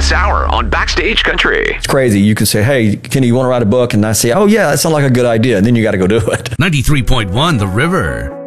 this hour on Backstage Country. It's crazy. You can say, hey, Kenny, you want to write a book? And I say, oh, yeah, that sounds like a good idea. And then you got to go do it. 93.1 The River.